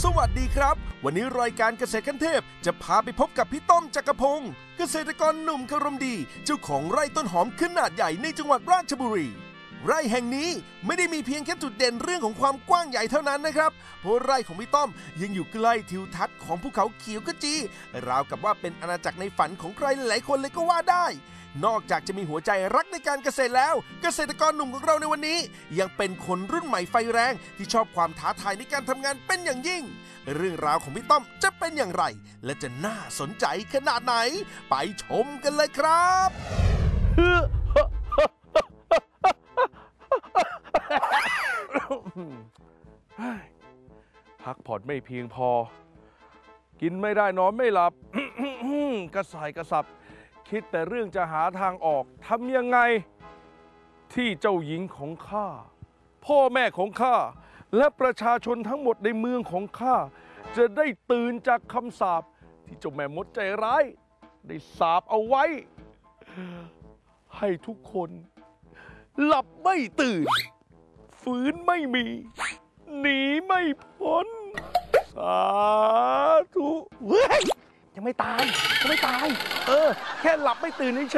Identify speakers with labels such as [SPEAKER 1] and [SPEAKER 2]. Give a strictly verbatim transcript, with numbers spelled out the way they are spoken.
[SPEAKER 1] สวัสดีครับวันนี้รายการเกษตรขั้นเทพจะพาไปพบกับพี่ต้อมจักรพงศ์เกษตรกรหนุ่มคารมดีเจ้าของไร่ต้นหอมขนาดใหญ่ในจังหวัดราชบุรีไร่แห่งนี้ไม่ได้มีเพียงแค่จุดเด่นเรื่องของความกว้างใหญ่เท่านั้นนะครับเพราะไร่ของพี่ต้อมยังอยู่ใกล้ทิวทัศน์ของภูเขาเขียวขจีราวกับว่าเป็นอาณาจักรในฝันของใครหลายคนเลยก็ว่าได้นอกจากจะมีหัวใจรักในการเกษตรแล้วเกษตรกรหนุ่มของเราในวันนี้ยังเป็นคนรุ่นใหม่ไฟแรงที่ชอบความท้าทายในการทำงานเป็นอย่างยิ่งเรื่องราวของพี่ต้อมจะเป็นอย่างไรและจะน่าสนใจขนาดไหนไปชมกันเลยครับ
[SPEAKER 2] พักผ่อนไม่เพียงพอกินไม่ได้นอนไม่หลับ กระสายกระสับคิดแต่เรื่องจะหาทางออกทำยังไงที่เจ้าหญิงของข้าพ่อแม่ของข้าและประชาชนทั้งหมดในเมืองของข้าจะได้ตื่นจากคำสาปที่เจ้าแม่มดใจร้ายได้สาปเอาไว้ให้ทุกคนหลับไม่ตื่นฟื้นไม่มีหนีไม่พ้นสาธุเฮ้ยยังไม่ตายยังไม่ตายเออแค่หลับไม่ตื่นเฉ